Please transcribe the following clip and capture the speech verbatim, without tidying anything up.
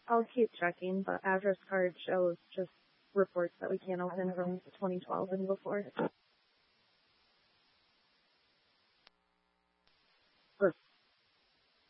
I'll keep checking, but address card shows just reports that we can't open from twenty twelve and before.